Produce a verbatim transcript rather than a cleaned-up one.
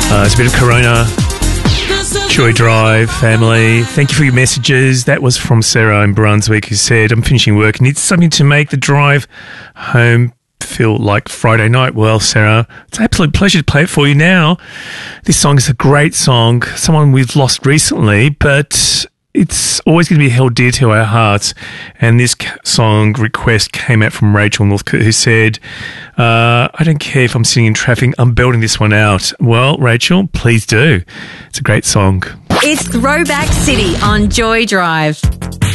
Uh, it's a bit of Corona. Joy Drive family. Thank you for your messages. That was from Sarah in Brunswick, who said, I'm finishing work. Need something to make the drive home feel like Friday night. Well, Sarah, it's an absolute pleasure to play it for you now. This song is a great song, someone we've lost recently, but it's always going to be held dear to our hearts. And this song request came out from Rachel Northcote, who said, uh, I don't care if I'm sitting in traffic, I'm belting this one out. Well, Rachel, please do. It's a great song. It's Throwback City on Joy Drive.